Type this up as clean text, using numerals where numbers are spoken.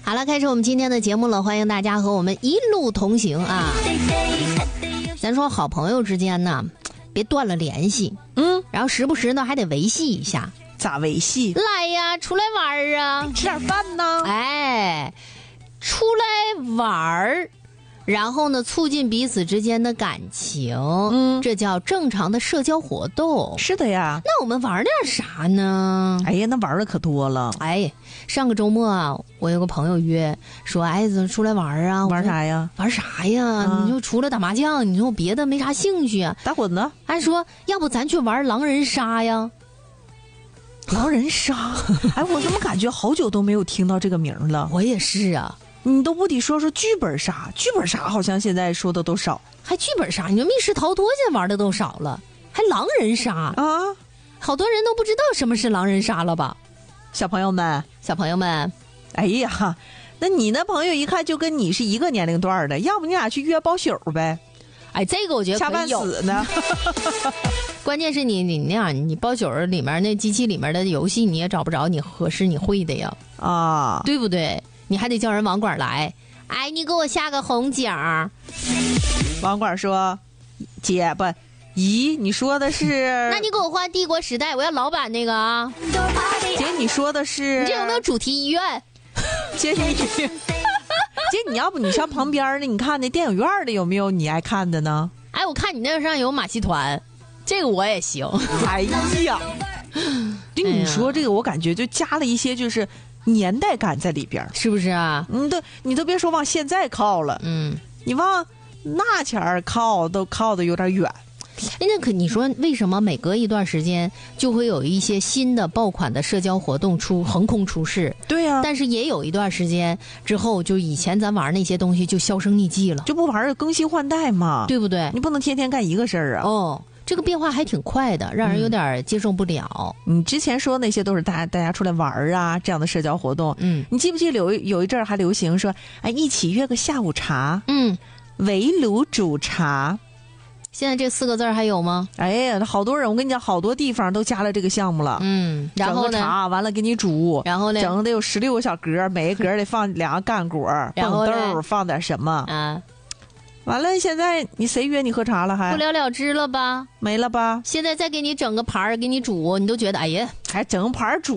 好了，开始我们今天的节目了，欢迎大家和我们一路同行啊。咱说好朋友之间呢，别断了联系，然后时不时呢还得维系一下。 咋维系？ 来呀，出来玩啊， 吃点饭呢。 哎，出来玩，然后呢促进彼此之间的感情，这叫正常的社交活动。 是的呀。 那我们玩点啥呢？ 哎呀，那玩的可多了。 哎，上个周末啊，我有个朋友约说，哎，咱出来玩啊。 玩啥呀？ 玩啥呀？你就除了打麻将，你说我别的没啥兴趣啊。 打滚呢？ 还说要不咱去玩狼人杀呀？ 狼人杀？哎，我怎么感觉好久都没有听到这个名了？ 我也是啊。 你都不得说说剧本杀？剧本杀好像现在说的都少。 还剧本杀？你说密室逃脱现在玩的都少了，还狼人杀啊？ 好多人都不知道什么是狼人杀了吧？ 小朋友们， 哎呀，那你那朋友一看就跟你是一个年龄段的，要不你俩去约包宿呗？ 哎，这个我觉得下半死呢。 关键是你那样，你包宿里面那机器里面的游戏你也找不着你合适你会的呀， 啊， 对不对？你还得叫人网管来，哎，你给我下个红警。 网管说，姐不，姨，你说的是？ 那你给我换帝国时代，我要老版那个啊。 姐，你说的是？ 你这有没有主题医院？ 姐，你要不你上旁边的，你看那电影院的有没有你爱看的呢？ 哎，我看你那上有马戏团，这个我也行。 哎呀，对你说这个，我感觉就加了一些就是年代感在里边， 是不是啊？ 你都别说往现在靠了，你往那前儿靠都靠的有点远。 哎，那可你说为什么每隔一段时间就会有一些新的爆款的社交活动横空出世？ 对呀， 但是也有一段时间之后，就以前咱玩那些东西就销声匿迹了， 就不玩了，更新换代嘛， 对不对？ 你不能天天干一个事儿啊。 哦，这个变化还挺快的，让人有点接受不了。 你之前说那些都是大家出来玩啊这样的社交活动，你记不记得有一阵儿还流行说，哎，一起约个下午茶，围炉煮茶。 现在这4个字还有吗？ 哎呀，好多人，我跟你讲，好多地方都加了这个项目了。 然后呢， 整个茶完了给你煮， 然后呢， 整得有16个小格，每个格得放2个干果， 然后蹦豆，放点什么啊？ 完了，现在你谁约你喝茶了？还不了了之了吧？ 没了吧？ 现在再给你整个盘儿给你煮，你都觉得哎呀， 还整个盘煮。